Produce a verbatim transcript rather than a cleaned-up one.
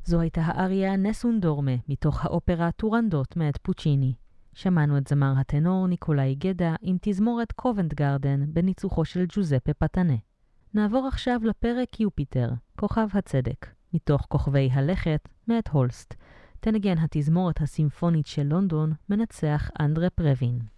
זו הייתה האריה נסון דורמה מתוך האופרה טורנדות מאת פוצ'יני. שמענו את זמר הטנור ניקולאי גדה עם תזמורת קובנט גרדן בניצוחו של ג'וזפה פטנה. נעבור עכשיו לפרק יופיטר, כוכב הצדק, מתוך כוכבי הלכת מאת הולסט. תנגן התזמורת הסימפונית של לונדון מנצח אנדרה פרווין.